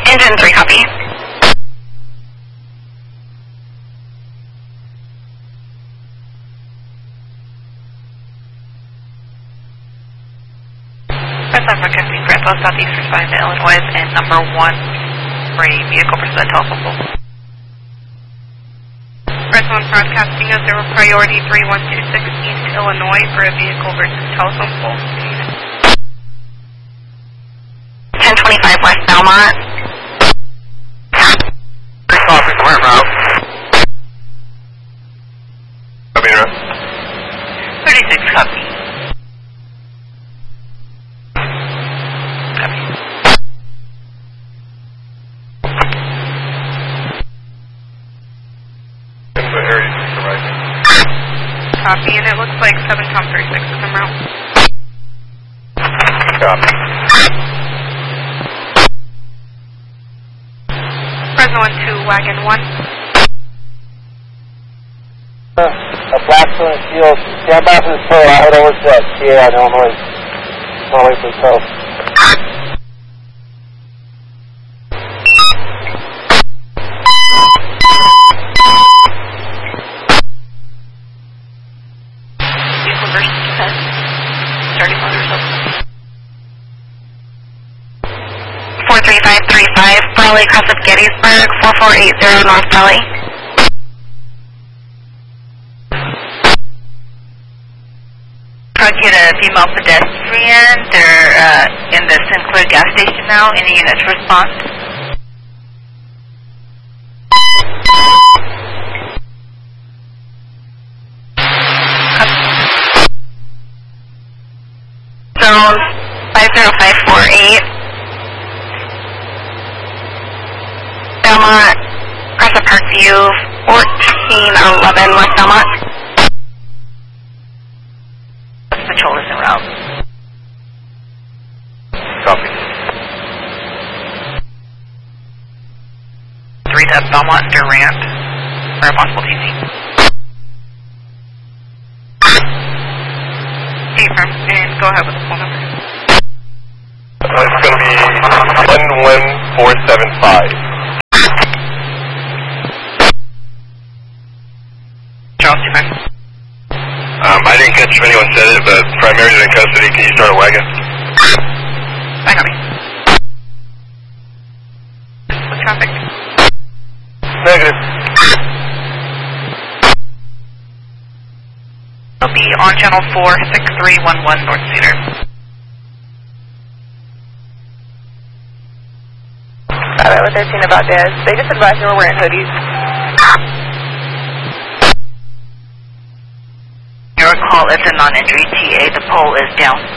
Engine 3, copy. Press on for Captain Grandpa, southeastern side of Illinois, and number 1 for a vehicle pursuit at telephone pole. Press on broadcasting of 0 priority 3126 East Illinois for a vehicle versus telephone pole. 1025 West Belmont. First officer, we're en route. Copy, en route. 36, copy. Copy. Copy, and it looks like 7 Tom 36 is en route. Copy. Fresno 1-2, Wagon 1. A black one field. Stand by for the tow. I heard over set. Yeah, no noise. I'll wait for the tow. Vehicle versus defense. Starting motors up. 43535, Burley, cross of Gettysburg, 4480 North Valley. Get a female pedestrian. They're in the Sinclair gas station now. Any units respond? Zone 50548. Belmont, cross of Parkview, 1411 West Belmont. Patrol is en route. Copy. 3 to Belmont Durant for a possible TC. Affirm, and go ahead with the phone number. It's going to be 11475. Charles, 2 back. I didn't catch if anyone said it, but primaries are in custody. Can you start a wagon? Back on me. With traffic. Negative. It'll be on channel 46311 North Cedar. Got it with 13 about Dez. They just advised me we're wearing hoodies. Your call is a non-injury TA. The pole is down.